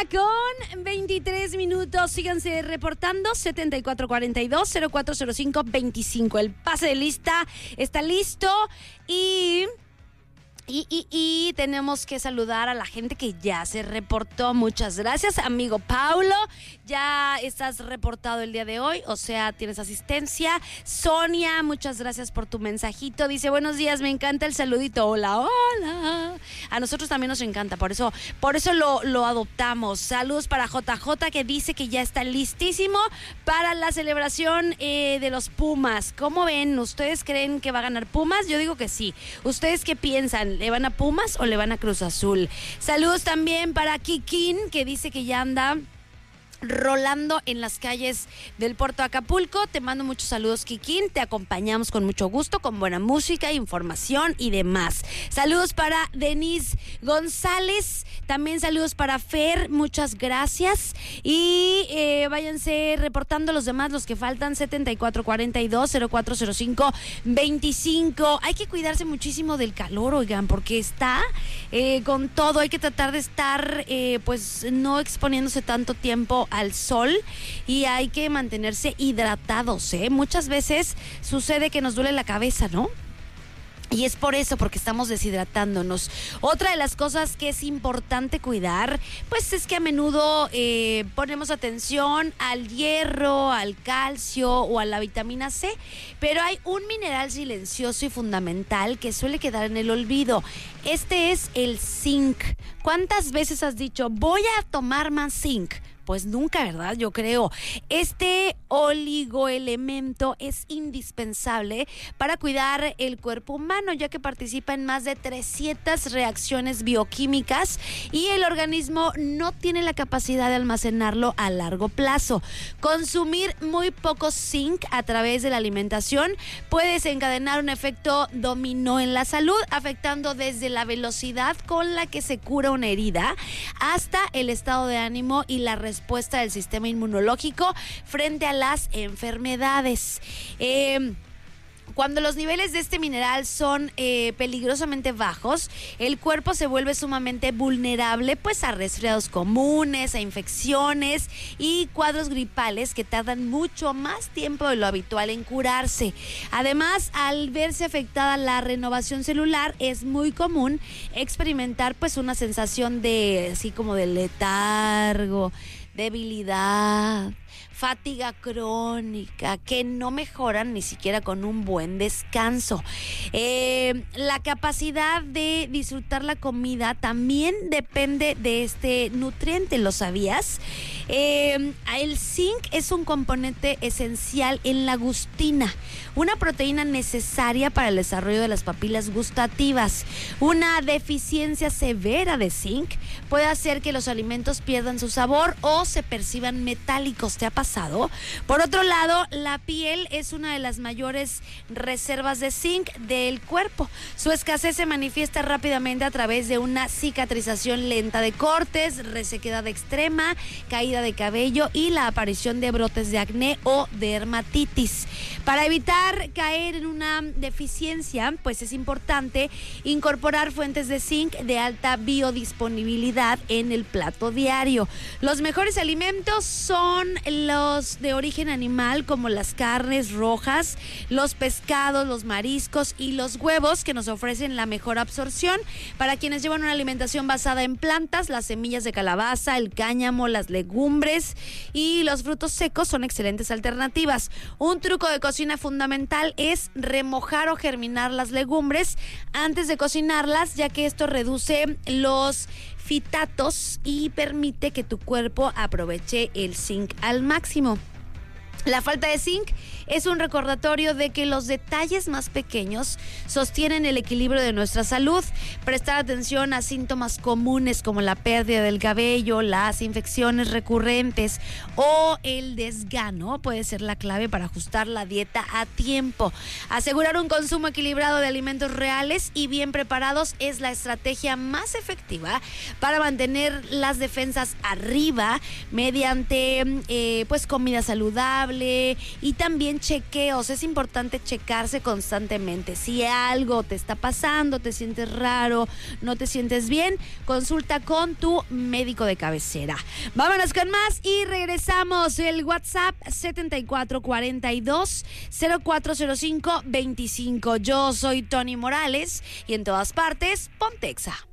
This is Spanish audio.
con 23 minutos. Síganse reportando 7442-040525. El pase de lista está listo y tenemos que saludar a la gente que ya se reportó. Muchas gracias, amigo Paulo. Ya estás reportado el día de hoy, o sea, tienes asistencia. Sonia, muchas gracias por tu mensajito. Dice, buenos días, me encanta el saludito. Hola, hola. A nosotros también nos encanta, por eso lo adoptamos. Saludos para JJ, que dice que ya está listísimo para la celebración de los Pumas. ¿Cómo ven? ¿Ustedes creen que va a ganar Pumas? Yo digo que sí. ¿Ustedes qué piensan? ¿Le van a Pumas o le van a Cruz Azul? Saludos también para Kikín, que dice que ya anda rolando en las calles del Puerto Acapulco. Te mando muchos saludos, Kikín. Te acompañamos con mucho gusto, con buena música, información y demás. Saludos para Denise González. También saludos para Fer. Muchas gracias. Y váyanse reportando los demás, los que faltan. 7442-040525. Hay que cuidarse muchísimo del calor, oigan, porque está con todo. Hay que tratar de estar pues no exponiéndose tanto tiempo al sol y hay que mantenerse hidratados, ¿eh? Muchas veces sucede que nos duele la cabeza, ¿no? Y es por eso, porque estamos deshidratándonos. Otra de las cosas que es importante cuidar, pues es que a menudo ponemos atención al hierro, al calcio o a la vitamina C, pero hay un mineral silencioso y fundamental que suele quedar en el olvido. Este es el zinc. ¿Cuántas veces has dicho, voy a tomar más zinc? Pues nunca, ¿verdad? Yo creo. Este oligoelemento es indispensable para cuidar el cuerpo humano, ya que participa en más de 300 reacciones bioquímicas y el organismo no tiene la capacidad de almacenarlo a largo plazo. Consumir muy poco zinc a través de la alimentación puede desencadenar un efecto dominó en la salud, afectando desde la velocidad con la que se cura una herida hasta el estado de ánimo y la respuesta del sistema inmunológico frente a las enfermedades. Cuando los niveles de este mineral son peligrosamente bajos, el cuerpo se vuelve sumamente vulnerable pues a resfriados comunes, a infecciones y cuadros gripales que tardan mucho más tiempo de lo habitual en curarse. Además, al verse afectada la renovación celular, es muy común experimentar pues una sensación de así como de letargo, debilidad, fatiga crónica, que no mejoran ni siquiera con un buen descanso. La capacidad de disfrutar la comida también depende de este nutriente, ¿lo sabías? El zinc es un componente esencial en la gustina, una proteína necesaria para el desarrollo de las papilas gustativas. Una deficiencia severa de zinc puede hacer que los alimentos pierdan su sabor o se perciban metálicos. ¿Te ha pasado? Por otro lado, la piel es una de las mayores reservas de zinc del cuerpo. Su escasez se manifiesta rápidamente a través de una cicatrización lenta de cortes, resequedad extrema, caída de cabello y la aparición de brotes de acné o dermatitis. Para evitar caer en una deficiencia, pues es importante incorporar fuentes de zinc de alta biodisponibilidad en el plato diario. Los mejores alimentos son los de origen animal, como las carnes rojas, los pescados, los mariscos y los huevos, que nos ofrecen la mejor absorción. Para quienes llevan una alimentación basada en plantas, las semillas de calabaza, el cáñamo, las legumbres y los frutos secos son excelentes alternativas. Un truco de cocina fundamental es remojar o germinar las legumbres antes de cocinarlas, ya que esto reduce los fitatos y permite que tu cuerpo aproveche el zinc al máximo. La falta de zinc es un recordatorio de que los detalles más pequeños sostienen el equilibrio de nuestra salud. Prestar atención a síntomas comunes como la pérdida del cabello, las infecciones recurrentes o el desgano puede ser la clave para ajustar la dieta a tiempo. Asegurar un consumo equilibrado de alimentos reales y bien preparados es la estrategia más efectiva para mantener las defensas arriba mediante pues comida saludable, saludable y también chequeos. Es importante checarse constantemente. Si algo te está pasando, te sientes raro, no te sientes bien, consulta con tu médico de cabecera. Vámonos con más y regresamos. El WhatsApp 7442-040525. Yo soy Tony Morales y en todas partes, Pontexa.